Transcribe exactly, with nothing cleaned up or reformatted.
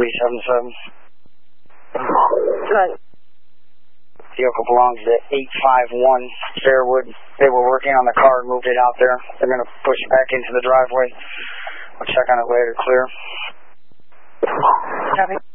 three seven seven. Good. Vehicle belongs to eight five one Fairwood. They were working on the car and moved it out there. They're going to push it back into the driveway. We'll check on it later. Clear. Copy.